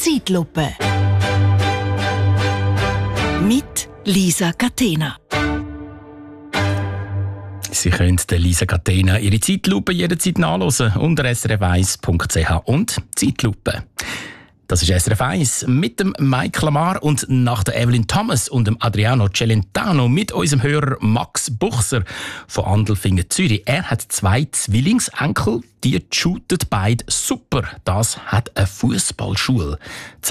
Zeitlupe. Mit Lisa Catena. Sie können Lisa Catena ihre Zeitlupe jederzeit nachhören unter srf1.ch und Zeitlupe. Das ist SRF 1 mit dem Mike Lamar und nach der Evelyn Thomas und dem Adriano Celentano mit unserem Hörer Max Buchser von Andelfingen, Zürich. Er hat 2 Zwillingsenkel, die shooten beide super. Das hat eine Fußballschule.